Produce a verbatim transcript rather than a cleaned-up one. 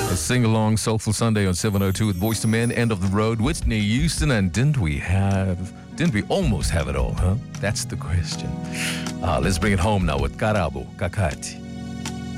A sing-along Soulful Sunday on seven oh two with Boyz two Men, End of the Road, Whitney Houston, and didn't we have, didn't we almost have it all, huh? That's the question. Uh, let's bring it home now with Karabo Kakati.